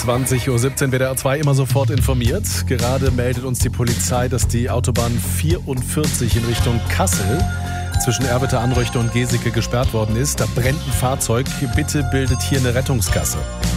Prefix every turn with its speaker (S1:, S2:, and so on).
S1: 20:17 Uhr, WDR 2 immer sofort informiert. Gerade meldet uns die Polizei, dass die Autobahn 44 in Richtung Kassel zwischen Erwitter Anröchte und Geseke gesperrt worden ist. Da brennt ein Fahrzeug. Bitte bildet hier eine Rettungsgasse.